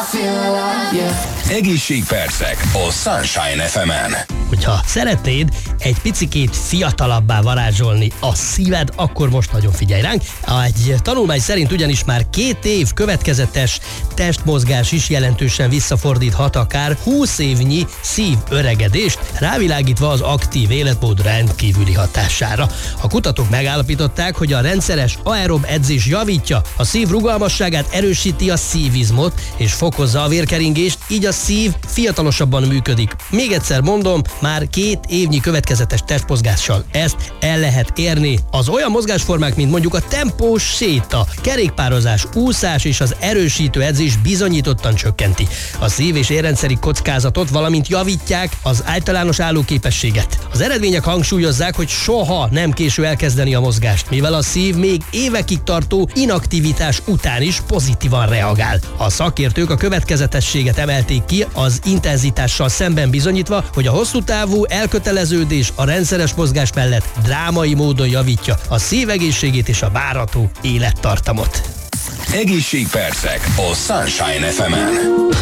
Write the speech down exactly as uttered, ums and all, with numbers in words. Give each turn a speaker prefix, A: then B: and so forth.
A: Egészségpercek a Sunshine ef emen.
B: Hogyha szeretnéd egy picikét fiatalabbá varázsolni a szíved, akkor most nagyon figyelj ránk. Egy tanulmány szerint ugyanis már két év következetes testmozgás is jelentősen visszafordíthat akár húsz évnyi szívöregedést, rávilágítva az aktív életmód rendkívüli hatására. A kutatók megállapították, hogy a rendszeres aerob edzés javítja a szív rugalmasságát, erősíti a szívizmot és fokozza a vérkeringést, így a szív fiatalosabban működik. Még egyszer mondom, már két évnyi következetes testmozgással ezt el lehet érni. Az olyan mozgásformák, mint mondjuk a tempós séta, kerékpározás, úszás és az erősítő edzés bizonyítottan csökkenti a szív- és érrendszeri kockázatot, valamint javítják az általános állóképességet. Az eredmények hangsúlyozzák, hogy soha nem késő elkezdeni a mozgást, mivel a szív még évekig tartó inaktivitás után is pozitívan reagál. A szakértők a következetességet emelték ki az intenzitással szemben, bizonyítva, hogy a hosszú távú elköteleződés a rendszeres mozgás mellett drámai módon javítja a szívegészségét és a várható élettartamot.
A: Egészségpercek a Sunshine ef emen.